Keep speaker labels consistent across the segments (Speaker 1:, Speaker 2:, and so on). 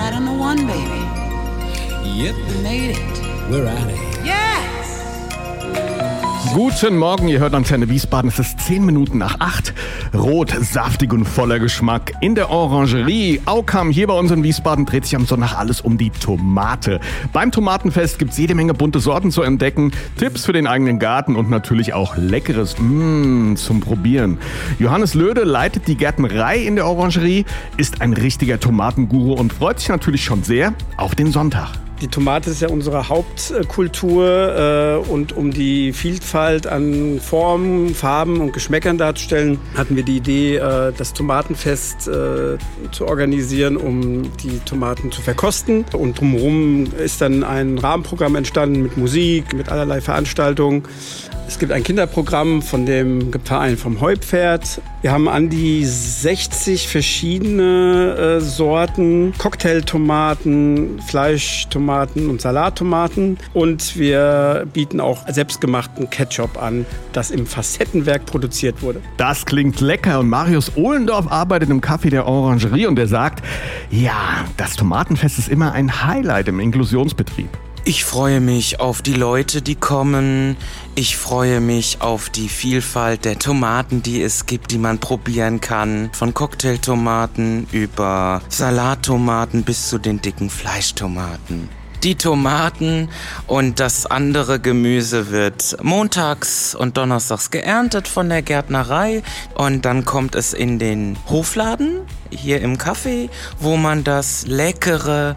Speaker 1: right on the one, baby. Yep, we made it. We're out of here. Yes!
Speaker 2: Guten Morgen, ihr hört Antenne Wiesbaden. Es ist 10 Minuten nach 8. Rot, saftig und voller Geschmack in der Orangerie Aukam. Hier bei uns in Wiesbaden dreht sich am Sonntag alles um die Tomate. Beim Tomatenfest gibt's jede Menge bunte Sorten zu entdecken, Tipps für den eigenen Garten und natürlich auch Leckeres zum Probieren. Johannes Löde leitet die Gärtnerei in der Orangerie, ist ein richtiger Tomatenguru und freut sich natürlich schon sehr auf den Sonntag.
Speaker 3: Die Tomate ist ja unsere Hauptkultur und um die Vielfalt an Formen, Farben und Geschmäckern darzustellen, hatten wir die Idee, das Tomatenfest zu organisieren, um die Tomaten zu verkosten. Und drumherum ist dann ein Rahmenprogramm entstanden mit Musik, mit allerlei Veranstaltungen. Es gibt ein Kinderprogramm von dem Verein vom Heupferd. Wir haben an die 60 verschiedene Sorten, Cocktailtomaten, Fleischtomaten und Salattomaten. Und wir bieten auch selbstgemachten Ketchup an, das im Facettenwerk produziert wurde.
Speaker 2: Das klingt lecker und Marius Ohlendorf arbeitet im Café der Orangerie und er sagt, ja, das Tomatenfest ist immer ein Highlight im Inklusionsbetrieb.
Speaker 4: Ich freue mich auf die Leute, die kommen. Ich freue mich auf die Vielfalt der Tomaten, die es gibt, die man probieren kann. Von Cocktailtomaten über Salattomaten bis zu den dicken Fleischtomaten. Die Tomaten und das andere Gemüse wird montags und donnerstags geerntet von der Gärtnerei und dann kommt es in den Hofladen hier im Café, wo man das leckere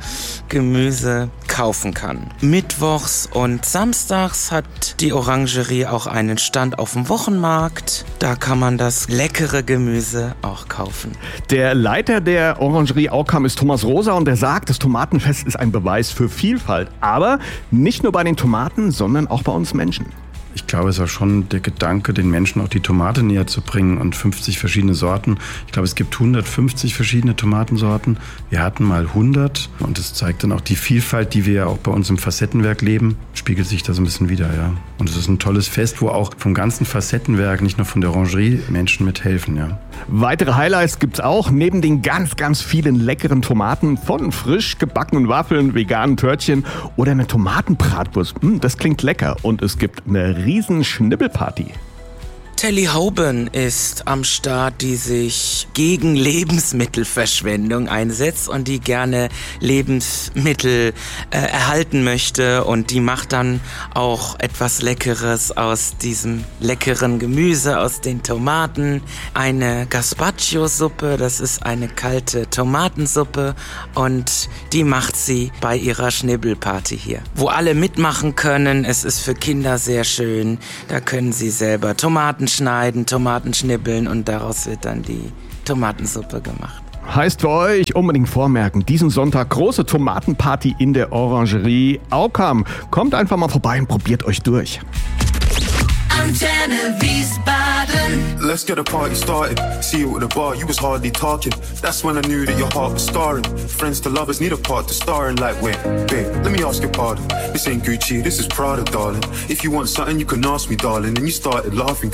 Speaker 4: Gemüse kaufen kann. Mittwochs und samstags hat die Orangerie auch einen Stand auf dem Wochenmarkt. Da kann man das leckere Gemüse auch kaufen.
Speaker 2: Der Leiter der Orangerie Aukam ist Thomas Rosa und er sagt, das Tomatenfest ist ein Beweis für Vielfalt. Aber nicht nur bei den Tomaten, sondern auch bei uns Menschen.
Speaker 5: Ich glaube, es war schon der Gedanke, den Menschen auch die Tomate näher zu bringen und 50 verschiedene Sorten. Ich glaube, es gibt 150 verschiedene Tomatensorten. Wir hatten mal 100 und das zeigt dann auch die Vielfalt, die wir ja auch bei uns im Facettenwerk leben. Spiegelt sich da so ein bisschen wieder, ja. Und es ist ein tolles Fest, wo auch vom ganzen Facettenwerk, nicht nur von der Orangerie, Menschen mithelfen, ja.
Speaker 2: Weitere Highlights gibt's auch, neben den ganz vielen leckeren Tomaten, von frisch gebackenen Waffeln, veganen Törtchen oder eine Tomatenbratwurst. Das klingt lecker und es gibt eine riesen Schnibbelparty.
Speaker 4: Telly Hauben ist am Start, die sich gegen Lebensmittelverschwendung einsetzt und die gerne Lebensmittel erhalten möchte und die macht dann auch etwas Leckeres aus diesem leckeren Gemüse, aus den Tomaten. Eine Gazpacho-Suppe, das ist eine kalte Tomatensuppe und die macht sie bei ihrer Schnibbelparty hier. Wo alle mitmachen können, es ist für Kinder sehr schön, da können sie selber Tomaten schneiden, Tomaten schnibbeln und daraus wird dann die Tomatensuppe gemacht.
Speaker 2: Heißt für euch unbedingt vormerken, diesen Sonntag große Tomatenparty in der Orangerie Aukam. Kommt einfach mal vorbei und probiert euch durch.
Speaker 1: Antenne Wiesbaden.
Speaker 6: Let's get a party started. See you at the bar, you was hardly talking. That's when I knew that your heart was starring. Friends to lovers need a part to star in. Like, wait, babe, let me ask your pardon. This ain't Gucci, this is Prada, darling. If you want something, you can ask me, darling. And you started laughing.